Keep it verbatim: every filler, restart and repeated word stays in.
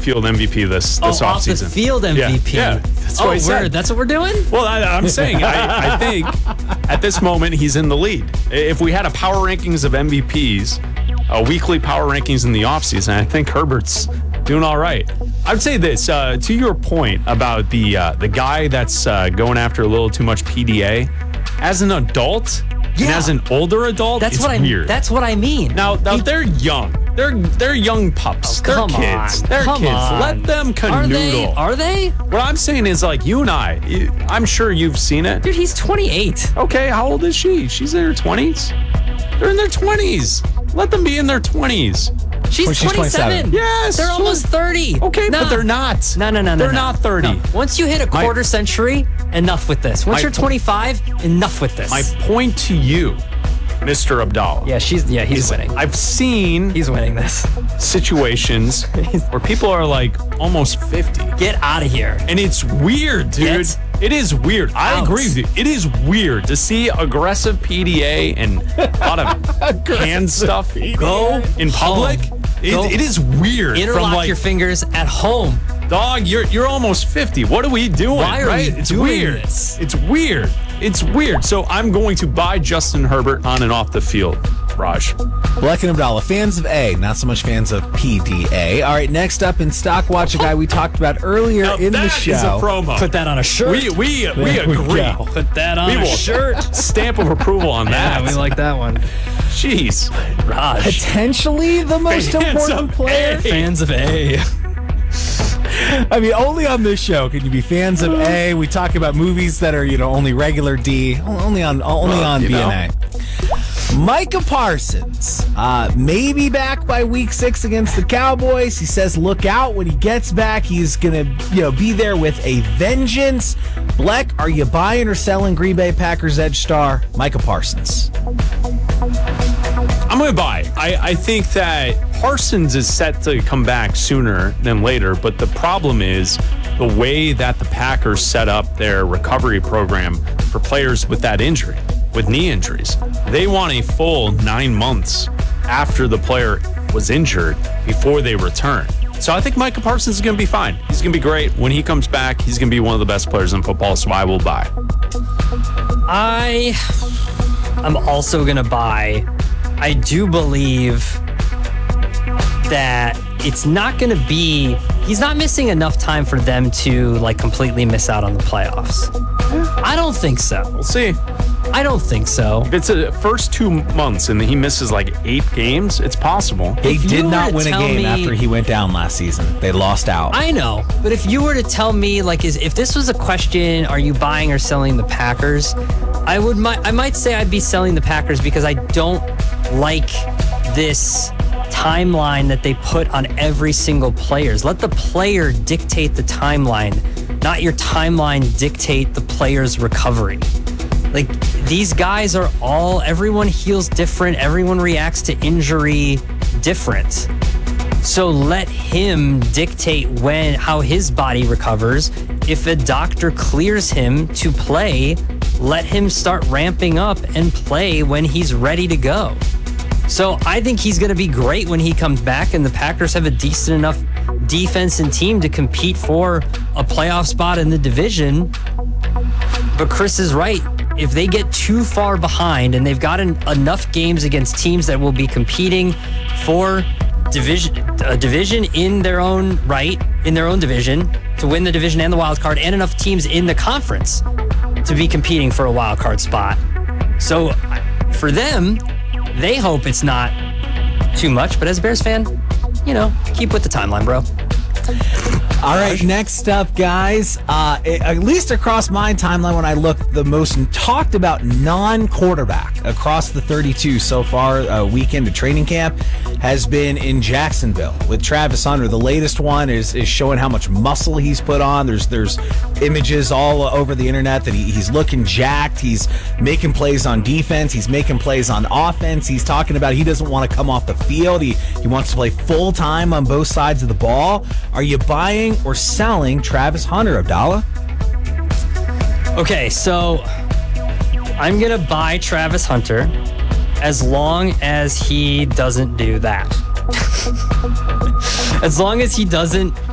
field M V P this this oh, offseason. Off the field M V P. Yeah, yeah, that's oh, what I said. we're, that's what we're doing? Well, I, I'm saying I, I think at this moment he's in the lead. If we had a power rankings of M V Ps, a weekly power rankings in the offseason, I think Herbert's doing all right. I'd say this uh, to your point about the uh, the guy that's uh, going after a little too much P D A. As an adult, Yeah. and as an older adult, That's it's what I weird. That's what I mean. Now, now He- they're young. They're they're young pups. Oh, they're come kids. on. They're Come kids. on. Let them Are they? canoodle. Are they? What I'm saying is, like, you and I, you- I'm sure you've seen it. Dude, he's twenty-eight. Okay, how old is she? She's in her twenties. They're in their twenties. Let them be in their twenties. She's, Well, she's twenty-seven. twenty-seven. Yes. They're almost thirty. Okay, Nah. but they're not. No, no, no, no. They're no. not thirty. No. Once you hit a My- quarter century, enough with this. Once My- you're twenty-five, enough with this. My point to you, Mister Abdallah. yeah, she's yeah, he's is winning. I've seen He's winning this. situations where people are like almost fifty. Get out of here. And it's weird, dude. Get It is weird. I out. agree with you. It is weird to see aggressive P D A and a lot of hand stuff go in public. It, Go. it is weird. Interlock From like, your fingers at home. dog, you're you're almost fifty. What are we doing? Why are right? we it's doing weird. this? It's weird. It's weird. So I'm going to buy Justin Herbert on and off the field, Raj. Black and Abdallah, fans of A, not so much fans of P D A. All right, next up in Stock Watch, a guy we talked about earlier Now, in the that show. is a promo. Put that on a shirt. we we we There we agree. go. Put that on We a will shirt. stamp of approval on that. Yeah, we like that one. Jeez. Raj. Potentially the most Fans important of player. A. Fans of A. I mean, only on this show can you be fans of A. We talk about movies that are, you know, only regular D. Only on only Well, on you B know. N A. Micah Parsons, uh, may be back by week six against the Cowboys. He says, look out when he gets back. He's going to, you know, be there with a vengeance. Bleck, are you buying or selling Green Bay Packers edge star Micah Parsons? I'm going to buy. I, I think that Parsons is set to come back sooner than later, but the problem is the way that the Packers set up their recovery program for players with that injury, with knee injuries. They want a full nine months after the player was injured before they return. So I think Micah Parsons is going to be fine. He's going to be great. When he comes back, he's going to be one of the best players in football, so I will buy. I am also going to buy. I do believe that it's not going to be, he's not missing enough time for them to like completely miss out on the playoffs. I don't think so. We'll see. I don't think so. If it's the first two months and he misses like eight games, it's possible. They If you did were not to win a tell game me- after he went down last season. They lost out. I know, but if you were to tell me, like, is if this was a question, are you buying or selling the Packers? I would, mi- I might say I'd be selling the Packers because I don't like this timeline that they put on every single players. Let the player dictate the timeline, not your timeline dictate the player's recovery. Like, these guys are all, everyone heals different, everyone reacts to injury different. So let him dictate when, how his body recovers. If a doctor clears him to play, let him start ramping up and play when he's ready to go. So I think he's going to be great when he comes back, and the Packers have a decent enough defense and team to compete for a playoff spot in the division. But Chris is right. If they get too far behind and they've got an, enough games against teams that will be competing for division, a division in their own right, in their own division, to win the division and the wild card, and enough teams in the conference to be competing for a wild card spot. So for them, they hope it's not too much. But as a Bears fan, you know, keep with the timeline, bro. All right, next up, guys. Uh, at least across my timeline, when I look, the most talked about non-quarterback across the thirty-two so far, uh, weekend of training camp, has been in Jacksonville with Travis Hunter. The latest one is is showing how much muscle he's put on. There's there's images all over the internet that he, he's looking jacked. He's making plays on defense. He's making plays on offense. He's talking about he doesn't want to come off the field. He he wants to play full time on both sides of the ball. Are you buying or selling Travis Hunter, Abdallah? Okay, so I'm going to buy Travis Hunter as long as he doesn't do that. As long as he doesn't